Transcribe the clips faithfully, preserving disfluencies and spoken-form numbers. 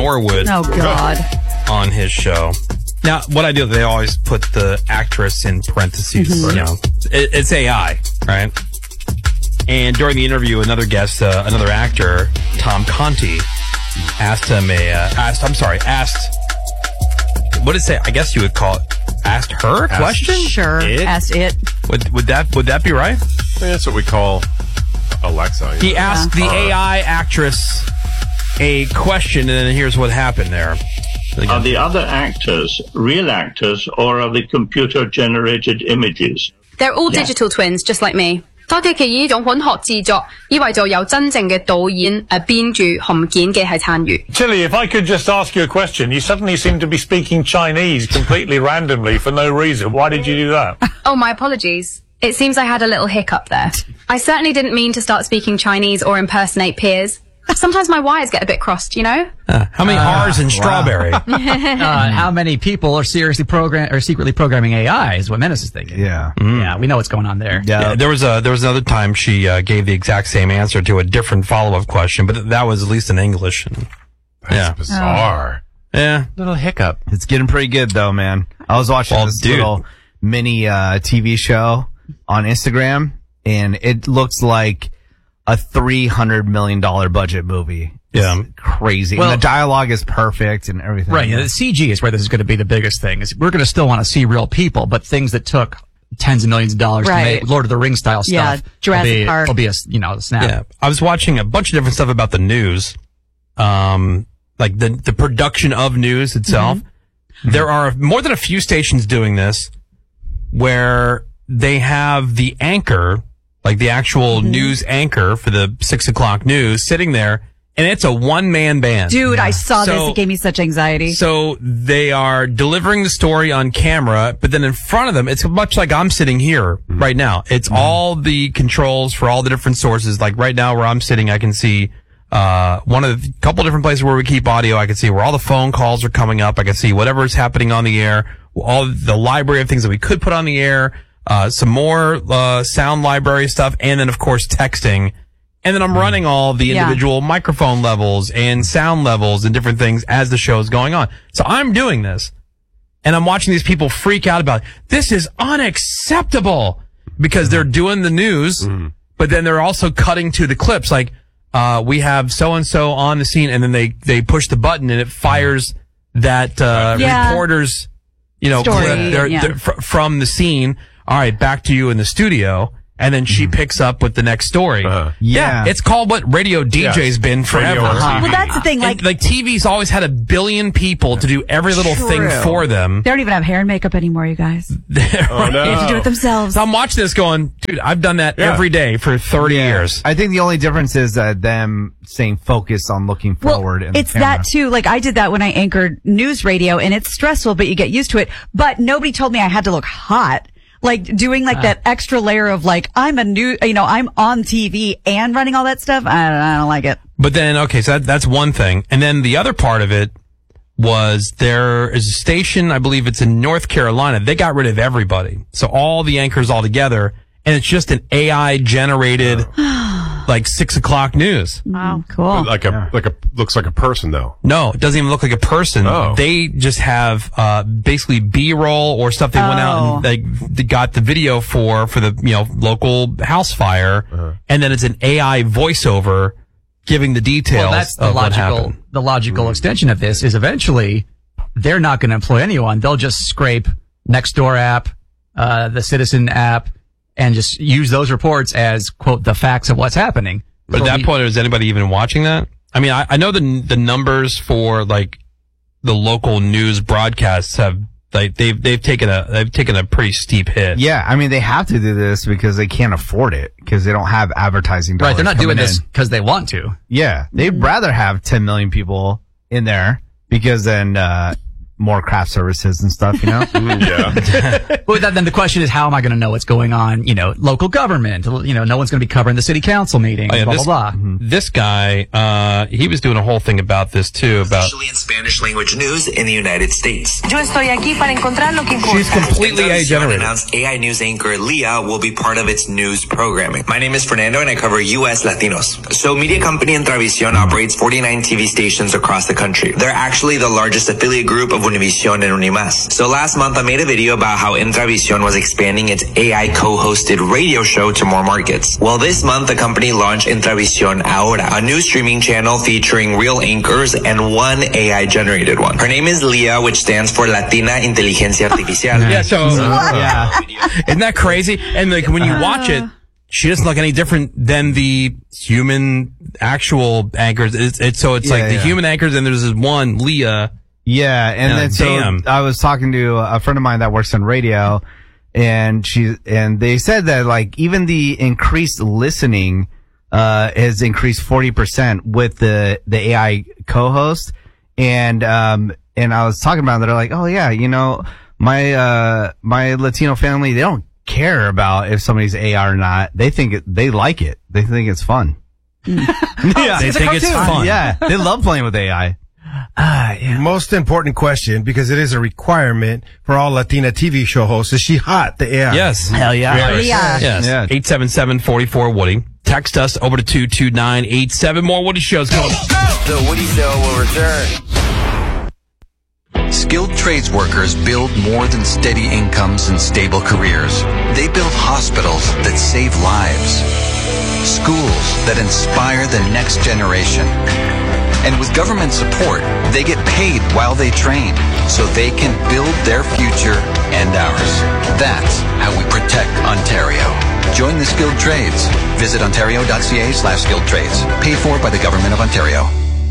Norwood. Oh, God. On his show. Now, what I do, they always put the actress in parentheses. Mm-hmm. You know, it, it's A I, right? And during the interview, another guest, uh, another actor, Tom Conti, asked him a, uh, asked, I'm sorry, asked, what did it say? I guess you would call it, asked her a asked question? Sure, it? asked it. Would, would that, would that be right? I mean, that's what we call Alexa. He know? asked yeah. the A I actress a question, and then here's what happened there. Are the other actors real actors, or are they computer-generated images? They're all yeah. digital twins, just like me. 佢哋嘅呢種混合製作，以為就有真正嘅導演誒編住含件嘅係參與。 Tilly, if I could just ask you a question, you suddenly seem to be speaking Chinese completely randomly for no reason. Why did you do that? Oh, my apologies. It seems I had a little hiccup there. I certainly didn't mean to start speaking Chinese or impersonate peers. Sometimes my wires get a bit crossed, you know? Uh, how many uh, R's in strawberry? Wow. uh, how many people are seriously program or secretly programming A I is what Menace is thinking. Yeah. Mm. Yeah, we know what's going on there. Yeah. yeah there was a, there was another time she uh, gave the exact same answer to a different follow-up question, but that was at least in English. And, That's yeah. bizarre. Oh. Yeah. Little hiccup. It's getting pretty good though, man. I was watching well, this dude. little mini uh, T V show on Instagram, and it looks like a three hundred million dollars budget movie. Yeah. It's crazy. Well, and the dialogue is perfect and everything. Right. Yeah, the C G is where this is going to be the biggest thing. Is we're going to still want to see real people, but things that took tens of millions of dollars right. to make Lord of the Rings style stuff. Yeah, Jurassic will be, Park. will be a, you know, a snap. Yeah. I was watching a bunch of different stuff about the news. Um, like the, the production of news itself. Mm-hmm. There are more than a few stations doing this where they have the anchor, like the actual mm-hmm. news anchor for the six o'clock news sitting there, and it's a one-man band. Dude, I saw so, this. It gave me such anxiety. So they are delivering the story on camera, but then in front of them, it's much like I'm sitting here mm-hmm. right now. It's mm-hmm. all the controls for all the different sources. Like right now where I'm sitting, I can see uh one of the couple different places where we keep audio. I can see where all the phone calls are coming up. I can see whatever is happening on the air, all the library of things that we could put on the air. Uh, some more, uh, sound library stuff, and then, of course, texting. And then I'm running all the individual yeah. microphone levels and sound levels and different things as the show is going on. So I'm doing this, and I'm watching these people freak out about it. This is unacceptable, because they're doing the news, mm. but then they're also cutting to the clips. Like, uh, we have so-and-so on the scene, and then they, they push the button, and it fires that, uh, yeah. reporter's, you know, Story, clip they're, yeah. they're fr- from the scene. All right, back to you in the studio, and then she picks up with the next story. Uh, yeah. yeah, it's called what radio D J's yes. been forever. Uh-huh. Well, that's the thing. Like, and, like T V's always had a billion people to do every little True. thing for them. They don't even have hair and makeup anymore, you guys. Oh, no. They have to do it themselves. So I'm watching this going, dude, I've done that yeah. every day for thirty yeah. years. I think the only difference is that them saying focus on looking forward. Well, in it's the camera. that too. Like I did that when I anchored news radio, and it's stressful, but you get used to it. But nobody told me I had to look hot. Like doing like uh, that extra layer of like, I'm a new, you know, I'm on T V and running all that stuff. I don't, I don't like it. But then, okay, so that, that's one thing. And then the other part of it was there is a station, I believe it's in North Carolina. They got rid of everybody. So all the anchors all together, and it's just an A I generated like six o'clock news. Wow, cool. Like a, yeah. like a, looks like a person though. No, it doesn't even look like a person. Oh. They just have, uh, basically B-roll or stuff they oh. went out and they, they got the video for, for the, you know, local house fire. Uh-huh. And then it's an A I voiceover giving the details well, that's the of logical, what happened. The logical mm-hmm. extension of this is eventually they're not going to employ anyone. They'll just scrape Nextdoor app, uh, the Citizen app, and just use those reports as, quote, the facts of what's happening. But at that we, point, is anybody even watching that? I mean, I, I know the the numbers for like the local news broadcasts have like they've they've taken a they've taken a pretty steep hit. Yeah, I mean they have to do this because they can't afford it because they don't have advertising dollars. Right, they're not doing in. this because they want to. Yeah, they'd rather have ten million people in there because then uh more craft services and stuff, you know? Yeah. But then the question is, how am I going to know what's going on? You know, local government. You know, no one's going to be covering the city council meeting. Oh, yeah, blah this, blah blah. This guy, uh, he was doing a whole thing about this too. About Especially in Spanish language news in the United States. Yo estoy aquí para encontrar lo que importa. She's completely A I generated. Announced A I news anchor Leah will be part of its news programming. My name is Fernando and I cover U S Latinos. So media company Intravisión operates forty-nine T V stations across the country. They're actually the largest affiliate group of Univision and Unimas. So last month I made a video about how Intravisión was expanding its A I co-hosted radio show to more markets. Well, this month the company launched Intravisión Ahora, a new streaming channel featuring real anchors and one A I generated one. Her name is Leah, which stands for Latina Inteligencia Artificial. Yeah, so Yeah. isn't that crazy? And like when you watch it, she doesn't look any different than the human actual anchors. It's, it's so it's Yeah, like the yeah. human anchors, and there's this one Leah. Yeah, and Yeah, then so damn. I was talking to a friend of mine that works in radio, and she and they said that like even the increased listening uh has increased forty percent with the the A I co-host, and um and I was talking about it, they're like, oh yeah, you know, my uh my Latino family, they don't care about if somebody's A I or not. They think it, they like it. They think it's fun. yeah, They it's a think it's cartoon. fun. Yeah, they love playing with A I. Ah, yeah. Most important question, because it is a requirement for all Latina T V show hosts. Is she hot, the A I? Yes. Hell yeah. Yes. Yeah. Yes. Yeah. eight seven seven, four four, Woody. Text us over to two two nine eight seven. More Woody shows coming. The Woody Show will return. Skilled trades workers build more than steady incomes and stable careers. They build hospitals that save lives, schools that inspire the next generation. And with government support, they get paid while they train, so they can build their future and ours. That's how we protect Ontario. Join the skilled trades. Visit ontario.ca slash skilled trades. Paid for by the Government of Ontario.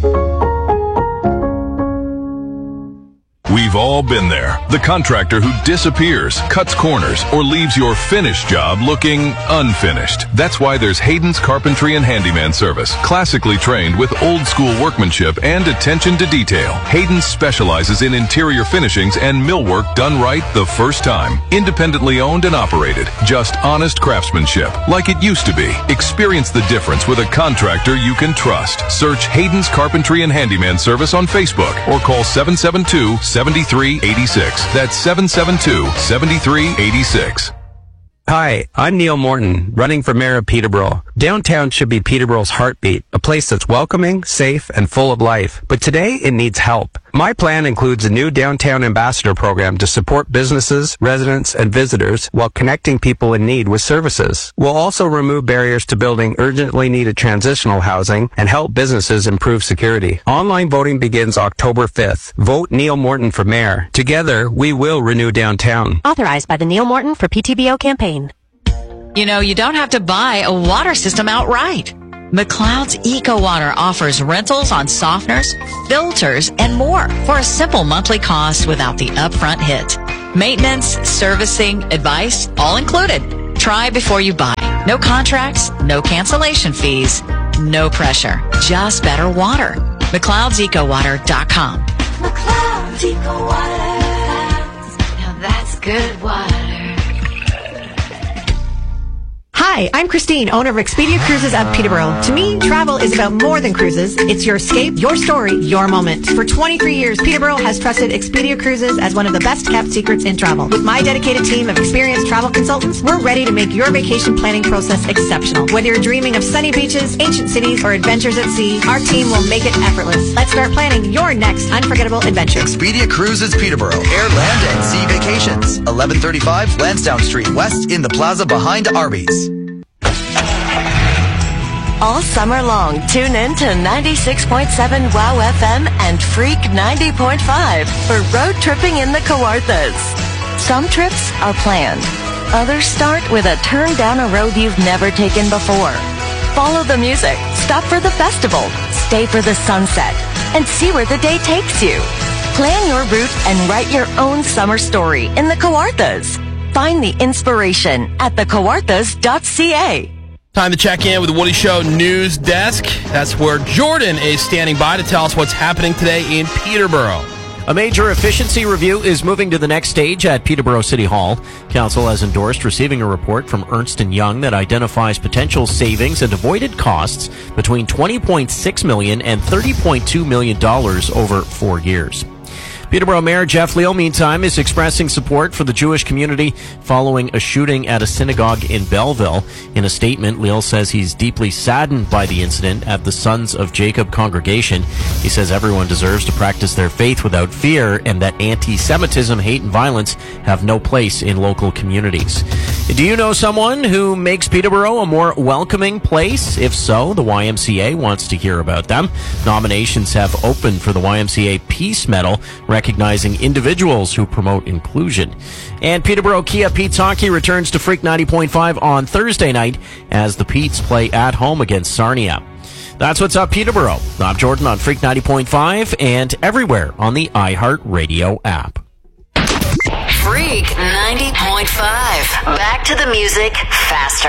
We've all been there. The contractor who disappears, cuts corners, or leaves your finished job looking unfinished. That's why there's Hayden's Carpentry and Handyman Service. Classically trained with old school workmanship and attention to detail, Hayden's specializes in interior finishings and millwork done right the first time. Independently owned and operated. Just honest craftsmanship, like it used to be. Experience the difference with a contractor you can trust. Search Hayden's Carpentry and Handyman Service on Facebook or call seven seven two, seven three eight six. That's seven seven two, seven three eight six. Hi, I'm Neil Morton, running for mayor of Peterborough. Downtown should be Peterborough's heartbeat, a place that's welcoming, safe, and full of life. But today, it needs help. My plan includes a new Downtown Ambassador program to support businesses, residents, and visitors while connecting people in need with services. We'll also remove barriers to building urgently needed transitional housing and help businesses improve security. Online voting begins October fifth. Vote Neil Morton for mayor. Together, we will renew downtown. Authorized by the Neil Morton for P T B O campaign. You know, you don't have to buy a water system outright. McLeod's EcoWater offers rentals on softeners, filters, and more for a simple monthly cost without the upfront hit. Maintenance, servicing, advice, all included. Try before you buy. No contracts, no cancellation fees, no pressure. Just better water. McLeod's Eco Water dot com. McLeod's EcoWater. Now that's good water. Hi, I'm Christine, owner of Expedia Cruises of Peterborough. To me, travel is about more than cruises. It's your escape, your story, your moment. For twenty-three years, Peterborough has trusted Expedia Cruises as one of the best kept secrets in travel. With my dedicated team of experienced travel consultants, we're ready to make your vacation planning process exceptional. Whether you're dreaming of sunny beaches, ancient cities, or adventures at sea, our team will make it effortless. Let's start planning your next unforgettable adventure. Expedia Cruises Peterborough. Air, land, and sea vacations. eleven thirty-five Lansdowne Street West in the plaza behind Arby's. All summer long, tune in to ninety-six point seven WOW F M and Freak ninety point five for road tripping in the Kawarthas. Some trips are planned. Others start with a turn down a road you've never taken before. Follow the music, stop for the festival, stay for the sunset, and see where the day takes you. Plan your route and write your own summer story in the Kawarthas. Find the inspiration at the kawarthas dot c a. Time to check in with the Woody Show News Desk. That's where Jordan is standing by to tell us what's happening today in Peterborough. A major efficiency review is moving to the next stage at Peterborough City Hall. Council has endorsed receiving a report from Ernst and Young that identifies potential savings and avoided costs between twenty point six million dollars and thirty point two million dollars over four years. Peterborough Mayor Jeff Leal, meantime, is expressing support for the Jewish community following a shooting at a synagogue in Belleville. In a statement, Leal says he's deeply saddened by the incident at the Sons of Jacob congregation. He says everyone deserves to practice their faith without fear and that anti-Semitism, hate, and violence have no place in local communities. Do you know someone who makes Peterborough a more welcoming place? If so, the Y M C A wants to hear about them. Nominations have opened for the Y M C A Peace Medal, recognizing individuals who promote inclusion. And Peterborough Kia Pete's Hockey returns to Freak ninety point five on Thursday night as the Petes play at home against Sarnia. That's what's up, Peterborough. I'm Jordan on Freak ninety point five and everywhere on the iHeartRadio app. Freak ninety point five. Back to the music faster.